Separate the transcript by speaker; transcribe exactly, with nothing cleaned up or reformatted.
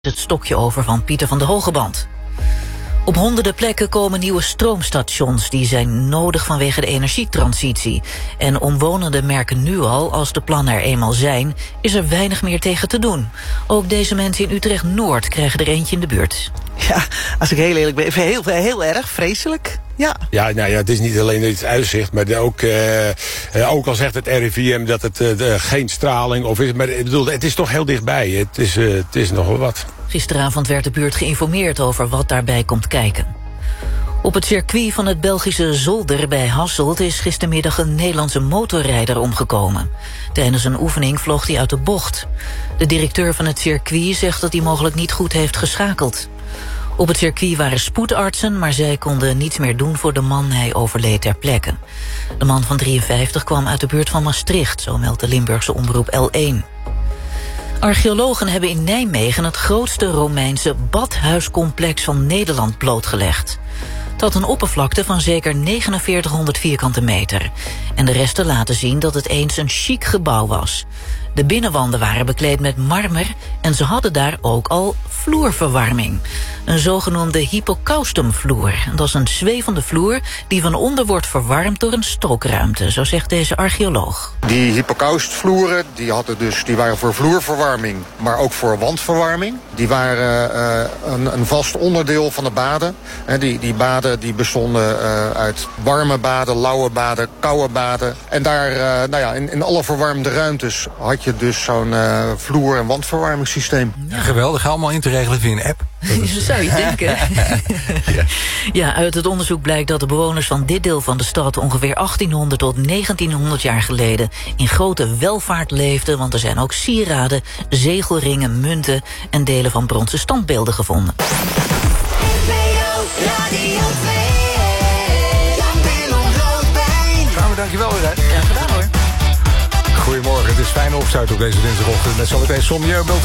Speaker 1: het stokje over van Pieter van de Hogeband. Op honderden plekken komen nieuwe stroomstations. Die zijn nodig vanwege de energietransitie. En omwonenden merken nu al, als de plannen er eenmaal zijn, is er weinig meer tegen te doen. Ook deze mensen in Utrecht-Noord krijgen er eentje in de buurt.
Speaker 2: Ja, als ik heel eerlijk ben, heel, heel erg vreselijk. Ja.
Speaker 3: Ja, nou ja, het is niet alleen het uitzicht, maar ook, uh, ook al zegt het R I V M dat het uh, geen straling of is, maar ik bedoel, het is toch heel dichtbij. Het is, uh, het is nogal wat.
Speaker 1: Gisteravond werd de buurt geïnformeerd over wat daarbij komt kijken. Op het circuit van het Belgische Zolder bij Hasselt is gistermiddag een Nederlandse motorrijder omgekomen. Tijdens een oefening vloog hij uit de bocht. De directeur van het circuit zegt dat hij mogelijk niet goed heeft geschakeld. Op het circuit waren spoedartsen, maar zij konden niets meer doen voor de man. Hij overleed ter plekke. De man van drieënvijftig kwam uit de buurt van Maastricht, zo meldt de Limburgse omroep L één. Archeologen hebben in Nijmegen het grootste Romeinse badhuiscomplex van Nederland blootgelegd. Het had een oppervlakte van zeker negenenveertighonderd vierkante meter. En de resten laten zien dat het eens een chic gebouw was. De binnenwanden waren bekleed met marmer en ze hadden daar ook al vloerverwarming. Een zogenoemde hypocaustumvloer. Dat is een zwevende vloer die van onder wordt verwarmd door een stookruimte, zo zegt deze archeoloog.
Speaker 4: Die hypocaustvloeren die hadden dus, die waren voor vloerverwarming, maar ook voor wandverwarming. Die waren uh, een, een vast onderdeel van de baden. En die, die baden die bestonden uh, uit warme baden, lauwe baden, koude baden. En daar, uh, nou ja, in, in alle verwarmde ruimtes had je dus zo'n uh, vloer- en wandverwarmingssysteem.
Speaker 5: Ja, geweldig, allemaal in te regelen via een app.
Speaker 1: Dat zou je denken. ja. ja, uit het onderzoek blijkt dat de bewoners van dit deel van de stad ongeveer achttienhonderd tot negentienhonderd jaar geleden in grote welvaart leefden, want er zijn ook sieraden, zegelringen, munten en delen van bronzen standbeelden gevonden.
Speaker 5: Samen, dankjewel weer.
Speaker 1: Ja, gedaan hoor.
Speaker 5: Goedemorgen, het is fijn opstarten op deze dinsdagochtend. Met zometeen Som Jeubel.